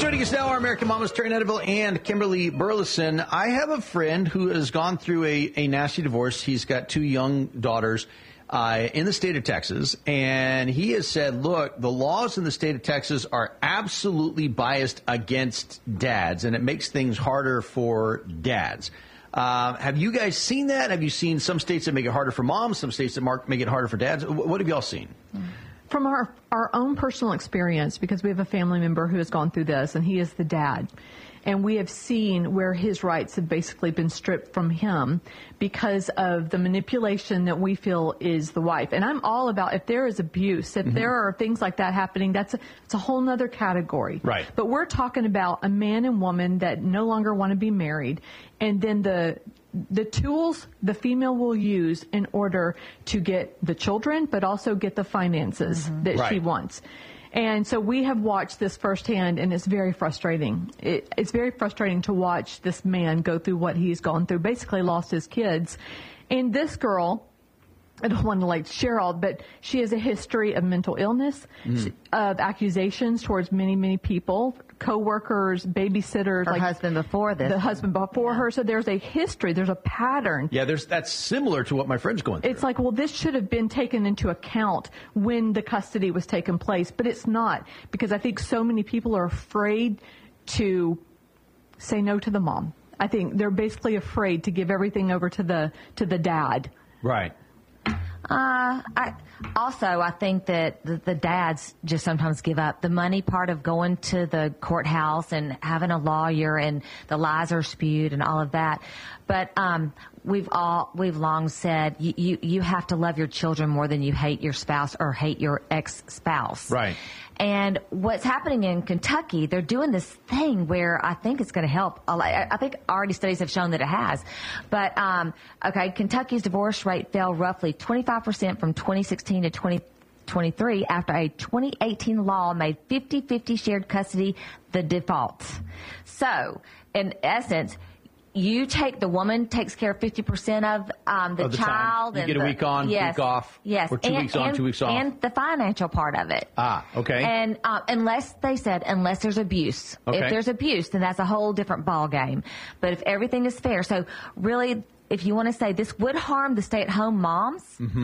Joining us now are American Mamas Terry Netterville and Kimberly Burleson. I have a friend who has gone through a nasty divorce. He's got 2 young daughters in the state of Texas, and he has said, look, the laws in the state of Texas are absolutely biased against dads, and it makes things harder for dads. Have you guys seen that? Have you seen some states that make it harder for moms, some states that make it harder for dads? What have y'all seen? From our own personal experience, because we have a family member who has gone through this, and he is the dad. And we have seen where his rights have basically been stripped from him because of the manipulation that we feel is the wife. And I'm all about, if there is abuse, if there are things like that happening, it's a whole nother category. Right. But we're talking about a man and woman that no longer want to be married, and then the tools the female will use in order to get the children, but also get the finances that she wants. And so we have watched this firsthand, and it's very frustrating. It's very frustrating to watch this man go through what he's gone through, basically lost his kids. And this girl, I don't want to share all, but she has a history of mental illness, of accusations towards many, many people, co-workers, babysitters. Her husband before this. The husband before her. So there's a history, there's a pattern. Yeah, that's similar to what my friend's going through. It's like, well, this should have been taken into account when the custody was taking place, but it's not, because I think so many people are afraid to say no to the mom. I think they're basically afraid to give everything over to the dad. Right. I think that the dads just sometimes give up. The money part of going to the courthouse and having a lawyer and the lies are spewed and all of that. But we've long said you have to love your children more than you hate your spouse or hate your ex-spouse. Right. And what's happening in Kentucky, they're doing this thing where I think it's going to help. I think already studies have shown that it has. But, Kentucky's divorce rate fell roughly 25% from 2016 to 2023 after a 2018 law made 50-50 shared custody the default. So, in essence, the woman takes care of 50% of the child. You get a week on, week off. Yes. Or 2 weeks on, 2 weeks off. And the financial part of it. Okay. And unless there's abuse. Okay. If there's abuse, then that's a whole different ball game. But if everything is fair. So really, if you want to say this would harm the stay-at-home moms,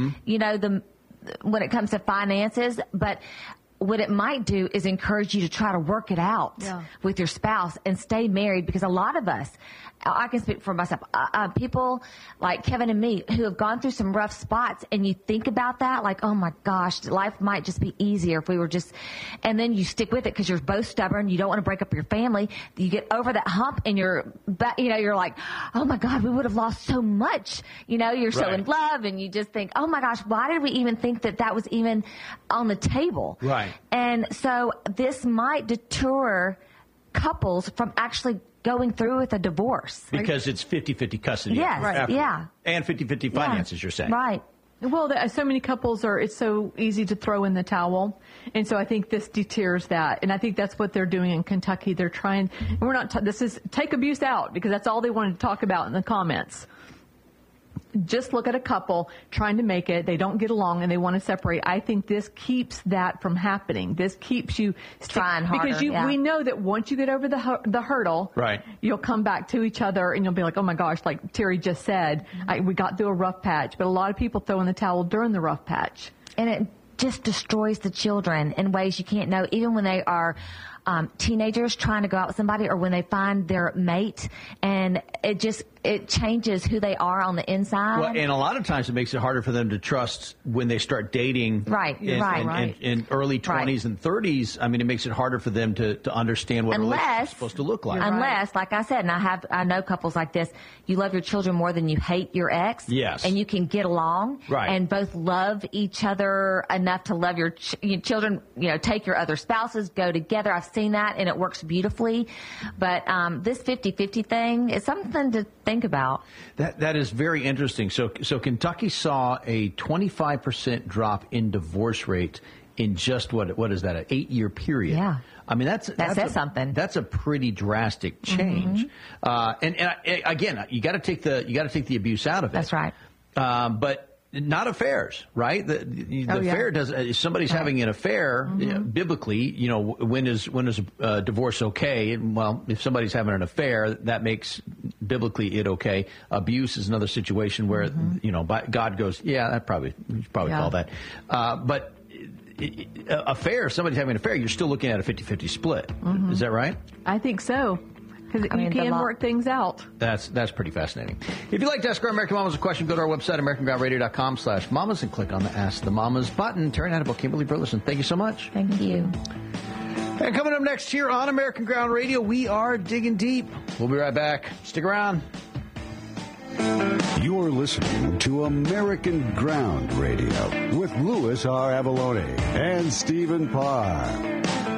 when it comes to finances, but what it might do is encourage you to try to work it out with your spouse and stay married, because a lot of us, I can speak for myself, people like Kevin and me who have gone through some rough spots, and you think about that like, oh my gosh, life might just be easier if we were just, and then you stick with it because you're both stubborn, you don't want to break up your family, you get over that hump and you're like, oh my God, we would have lost so much, you're so in love, and you just think, oh my gosh, why did we even think that was even on the table? Right. And so this might deter couples from actually going through with a divorce. Because it's 50-50 custody. Yes, after. yeah. And 50-50 finances, you're saying. Right. Well, so many couples it's so easy to throw in the towel. And so I think this deters that. And I think that's what they're doing in Kentucky. They're trying, and we're not, this is take abuse out, because that's all they wanted to talk about in the comments. Just look at a couple trying to make it. They don't get along and they want to separate. I think this keeps that from happening. This keeps you trying harder. Because we know that once you get over the hurdle, right, you'll come back to each other and you'll be like, oh my gosh, like Terry just said, we got through a rough patch. But a lot of people throw in the towel during the rough patch. And it just destroys the children in ways you can't know, even when they are teenagers trying to go out with somebody, or when they find their mate, and it changes who they are on the inside. Well, and a lot of times it makes it harder for them to trust when they start dating. Right. In early 20s and 30s. I mean, it makes it harder for them to understand what a relationship is supposed to look like. Unless, like I said, and I know couples like this, you love your children more than you hate your ex. Yes. And you can get along. Right. And both love each other enough to love your children, take your other spouses, go together. I've seen that, and it works beautifully. But this 50-50 thing is something to think about. That is very interesting. So Kentucky saw a 25% drop in divorce rate in just what is that, an 8-year period? Yeah. I mean, that says something. That's a pretty drastic change. And again, you got to take the abuse out of it. That's right. But not affairs, right? The affair does. If somebody's having an affair, biblically, when is a divorce okay? Well, if somebody's having an affair, that makes biblically it okay. Abuse is another situation where God goes, yeah, you should probably call that. But affair, if somebody's having an affair, you're still looking at a 50-50 split. Is that right? I think so. Because you can work things out. That's pretty fascinating. If you'd like to ask our American Mamas a question, go to our website, AmericanGroundRadio.com/mamas, and click on the Ask the Mamas button. Terry Hannibal, Kimberly Burleson, thank you so much. Thank you. And coming up next here on American Ground Radio, we are digging deep. We'll be right back. Stick around. You're listening to American Ground Radio with Louis R. Avallone and Stephen Parr.